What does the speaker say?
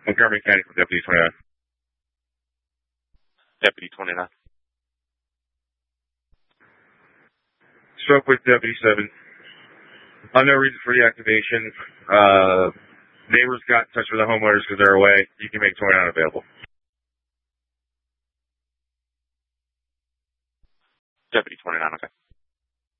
Montgomery County for Deputy 29. Deputy 29. Spoke with Deputy 7. No reason for the activation. Neighbors got in touch with the homeowners because they're away. You can make 29 available. Deputy 29, okay.